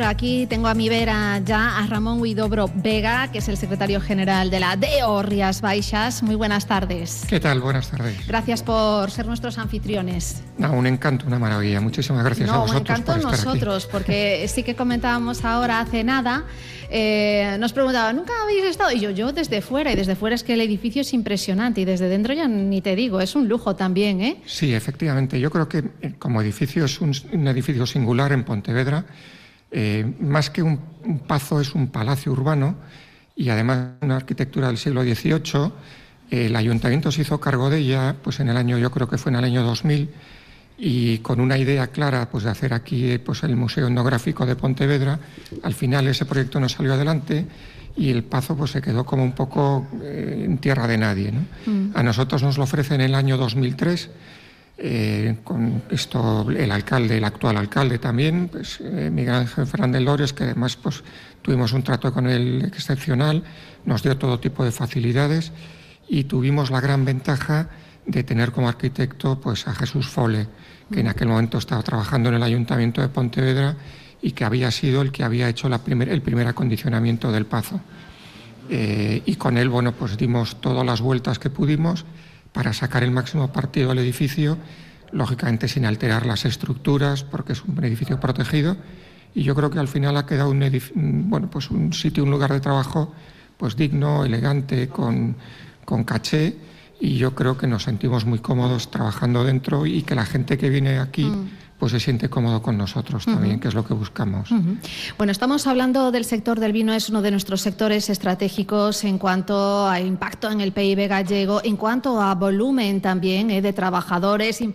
aquí tengo a mi vera ya a Ramón Huidobro Vega, que es el secretario general de la DEO Rías Baixas. Muy buenas tardes. ¿Qué tal? Buenas tardes. Gracias por ser nuestros anfitriones. No, un encanto, una maravilla. Muchísimas gracias a vosotros. Un encanto por estar nosotros, aquí. porque sí que comentábamos ahora hace nada, nos preguntaban, ¿nunca habéis estado? Y yo desde fuera, y desde fuera es que el edificio es impresionante, y desde dentro ya ni te digo, es un lujo también, ¿eh? Sí, efectivamente. Yo creo que como edificio es un edificio singular en Pontevedra. Más que un pazo, es un palacio urbano y además una arquitectura del siglo XVIII. El ayuntamiento se hizo cargo de ella pues en el año, yo creo que fue en el año 2000, y con una idea clara pues de hacer aquí pues el Museo Etnográfico de Pontevedra. Al final ese proyecto no salió adelante y el pazo pues se quedó como un poco en tierra de nadie, ¿no? A nosotros nos lo ofrecen en el año 2003. Con esto el actual alcalde también, pues, Miguel Ángel Fernández Lores, que además pues, tuvimos un trato con él excepcional, nos dio todo tipo de facilidades y tuvimos la gran ventaja de tener como arquitecto pues, a Jesús Fole, que en aquel momento estaba trabajando en el Ayuntamiento de Pontevedra y que había sido el que había hecho el primer acondicionamiento del pazo. Y con él, bueno, pues dimos todas las vueltas que pudimos para sacar el máximo partido al edificio, lógicamente sin alterar las estructuras, porque es un edificio protegido, y yo creo que al final ha quedado un sitio, un lugar de trabajo pues digno, elegante, con caché, y yo creo que nos sentimos muy cómodos trabajando dentro y que la gente que viene aquí pues se siente cómodo con nosotros también, que es lo que buscamos. Bueno, estamos hablando del sector del vino, es uno de nuestros sectores estratégicos en cuanto a impacto en el PIB gallego, en cuanto a volumen también de trabajadores.